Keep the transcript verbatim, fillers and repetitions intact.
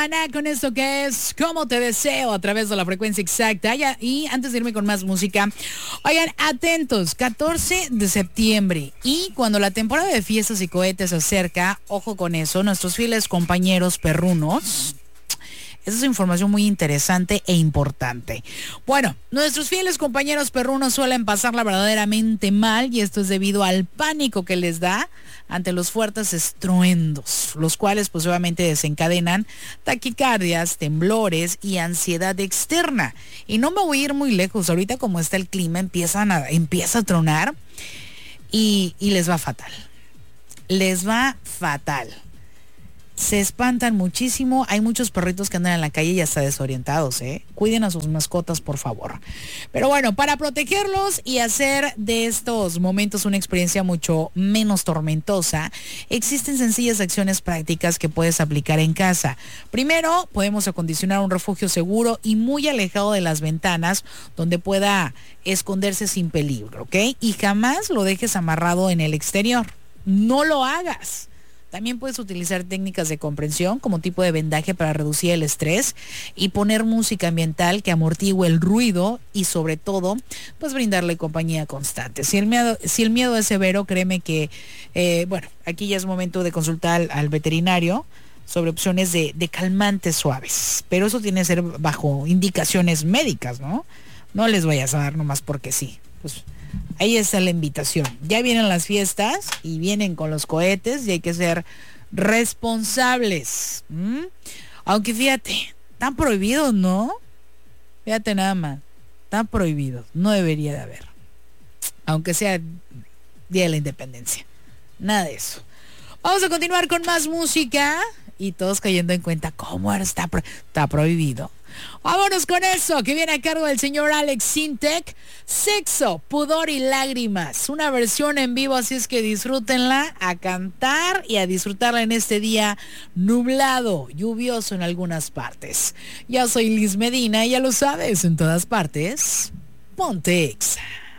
Ana, con esto que es Como te deseo a través de la frecuencia exacta. Ya, y antes de irme con más música, oigan, atentos, catorce de septiembre. Y cuando la temporada de fiestas y cohetes se acerca, ojo con eso, nuestros fieles compañeros perrunos. Esa es información muy interesante e importante. Bueno, nuestros fieles compañeros perrunos suelen pasarla verdaderamente mal y esto es debido al pánico que les da ante los fuertes estruendos, los cuales pues obviamente desencadenan taquicardias, temblores y ansiedad externa. Y no me voy a ir muy lejos, ahorita como está el clima empiezan a, empieza a tronar y, y les va fatal. Les va fatal. Se espantan muchísimo, hay muchos perritos que andan en la calle y hasta desorientados, ¿eh? Cuiden a sus mascotas, por favor. Pero bueno, para protegerlos y hacer de estos momentos una experiencia mucho menos tormentosa, existen sencillas acciones prácticas que puedes aplicar en casa. Primero, podemos acondicionar un refugio seguro y muy alejado de las ventanas, donde pueda esconderse sin peligro, ¿ok? Y jamás lo dejes amarrado en el exterior. No lo hagas. También puedes utilizar técnicas de comprensión como tipo de vendaje para reducir el estrés y poner música ambiental que amortigue el ruido y sobre todo, pues brindarle compañía constante. Si el miedo, si el miedo es severo, créeme que, eh, bueno, aquí ya es momento de consultar al, al veterinario sobre opciones de, de calmantes suaves. Pero eso tiene que ser bajo indicaciones médicas, ¿no? No les vayas a dar nomás porque sí. Pues ahí está la invitación. Ya vienen las fiestas y vienen con los cohetes y hay que ser responsables. ¿Mm? Aunque fíjate, tan prohibidos, ¿no? Fíjate nada más, tan prohibidos. No debería de haber. Aunque sea Día de la Independencia. Nada de eso. Vamos a continuar con más música y todos cayendo en cuenta cómo está, pro- está prohibido. Vámonos con eso, que viene a cargo del señor Alex Sintek. Sexo, pudor y lágrimas. Una versión en vivo, así es que disfrútenla, a cantar y a disfrutarla en este día nublado, lluvioso en algunas partes. Yo soy Liz Medina y ya lo sabes, en todas partes, Ponte Exa.